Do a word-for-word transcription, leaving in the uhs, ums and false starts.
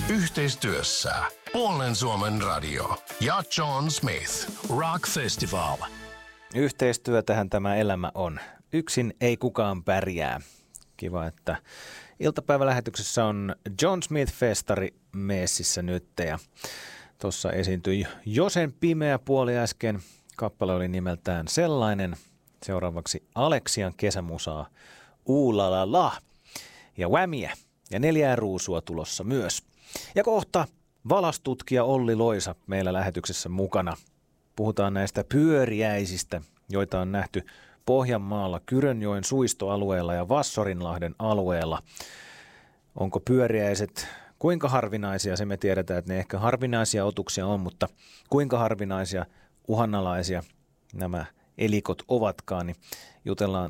Yhteistyössä Puolen Suomen Radio ja John Smith Rock Festival. Yhteistyötähän tämä elämä on. Yksin ei kukaan pärjää. Kiva, että iltapäivälähetyksessä on John Smith-festari messissä nyt. Ja tuossa esiintyi Josen pimeä puoli äsken. Kappale oli nimeltään Sellainen. Seuraavaksi Aleksian kesämusaa Uulalala ja Whamia ja neljää ruusua tulossa myös. Ja kohta valastutkija Olli Loisa meillä lähetyksessä mukana. Puhutaan näistä pyöriäisistä, joita on nähty Pohjanmaalla, Kyrönjoen suistoalueella ja Vassorinlahden alueella. Onko pyöriäiset kuinka harvinaisia? Se me tiedetään, että ne ehkä harvinaisia otuksia on, mutta kuinka harvinaisia, uhanalaisia nämä elikot ovatkaan, niin jutellaan